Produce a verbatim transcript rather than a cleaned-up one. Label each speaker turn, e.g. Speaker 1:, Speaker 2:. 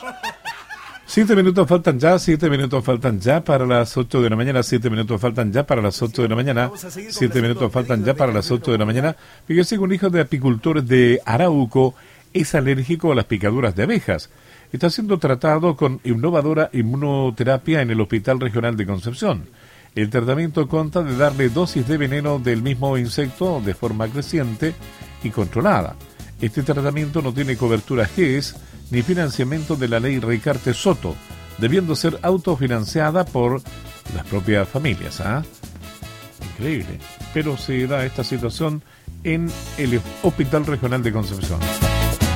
Speaker 1: Siete minutos faltan ya, siete minutos faltan ya para las ocho de la mañana, siete minutos faltan ya para las ocho de la mañana, siete minutos faltan ya para las ocho de la mañana. Fíjese que un hijo de apicultores de Arauco es alérgico a las picaduras de abejas. Está siendo tratado con innovadora inmunoterapia en el Hospital Regional de Concepción. El tratamiento consta de darle dosis de veneno del mismo insecto de forma creciente y controlada. Este tratamiento no tiene cobertura G E S ni financiamiento de la ley Ricarte Soto, debiendo ser autofinanciada por las propias familias. ¿Ah? Increíble. Pero se da esta situación en el Hospital Regional de Concepción.